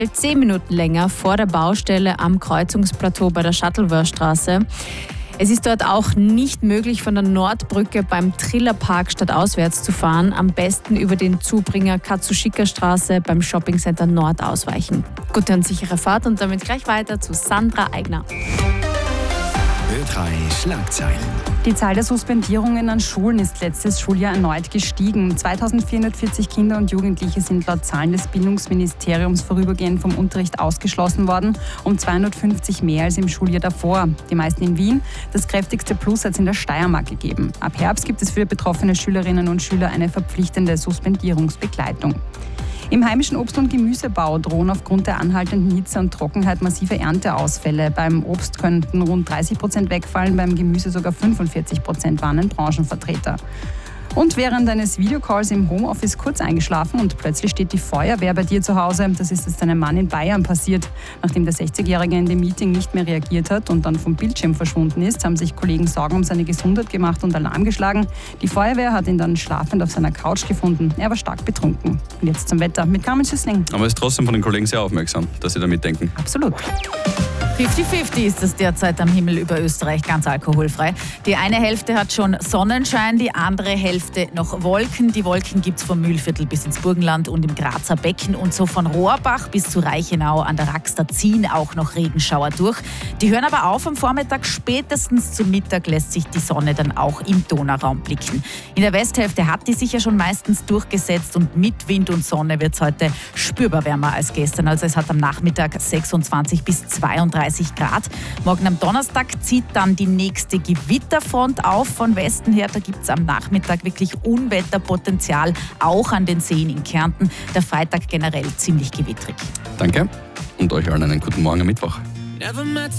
10 Minuten länger vor der Baustelle am Kreuzungsplateau bei der Shuttleworthstraße. Es ist dort auch nicht möglich, von der Nordbrücke beim Trillerpark stadtauswärts zu fahren. Am besten über den Zubringer Katsushika-Straße beim Shoppingcenter Nord ausweichen. Gute und sichere Fahrt und damit gleich weiter zu Sandra Eigner. Ö3 Schlagzeilen. Die Zahl der Suspendierungen an Schulen ist letztes Schuljahr erneut gestiegen. 2440 Kinder und Jugendliche sind laut Zahlen des Bildungsministeriums vorübergehend vom Unterricht ausgeschlossen worden, um 250 mehr als im Schuljahr davor. Die meisten in Wien. Das kräftigste Plus hat es in der Steiermark gegeben. Ab Herbst gibt es für betroffene Schülerinnen und Schüler eine verpflichtende Suspendierungsbegleitung. Im heimischen Obst- und Gemüsebau drohen aufgrund der anhaltenden Hitze und Trockenheit massive Ernteausfälle. Beim Obst könnten rund 30% wegfallen, beim Gemüse sogar 45%, warnen Branchenvertreter. Und während eines Videocalls im Homeoffice kurz eingeschlafen und plötzlich steht die Feuerwehr bei dir zu Hause. Das ist jetzt einem Mann in Bayern passiert. Nachdem der 60-Jährige in dem Meeting nicht mehr reagiert hat und dann vom Bildschirm verschwunden ist, haben sich Kollegen Sorgen um seine Gesundheit gemacht und Alarm geschlagen. Die Feuerwehr hat ihn dann schlafend auf seiner Couch gefunden. Er war stark betrunken. Und jetzt zum Wetter mit Carmen Schüssling. Aber es ist trotzdem von den Kollegen sehr aufmerksam, dass sie da mitdenken. Absolut. 50-50 ist es derzeit am Himmel über Österreich, ganz alkoholfrei. Die eine Hälfte hat schon Sonnenschein, die andere Hälfte noch Wolken. Die Wolken gibt es vom Mühlviertel bis ins Burgenland und im Grazer Becken und so von Rohrbach bis zu Reichenau an der Rax. Da ziehen auch noch Regenschauer durch. Die hören aber auf am Vormittag. Spätestens zum Mittag lässt sich die Sonne dann auch im Donauraum blicken. In der Westhälfte hat die sich ja schon meistens durchgesetzt und mit Wind und Sonne wird es heute spürbar wärmer als gestern. Also es hat am Nachmittag 26 bis 32 Grad. Morgen am Donnerstag zieht dann die nächste Gewitterfront auf von Westen her. Da gibt es am Nachmittag wirklich Unwetterpotenzial, auch an den Seen in Kärnten. Der Freitag generell ziemlich gewittrig. Danke und euch allen einen guten Morgen am Mittwoch.